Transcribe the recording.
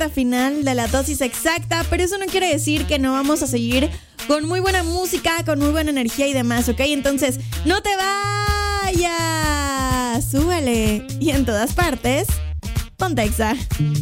recta final de la dosis exacta, pero eso no quiere decir que no vamos a seguir con muy buena música, con muy buena energía y demás, ¿ok? Entonces, no te vayas, súbele y en todas partes, ponte Exa.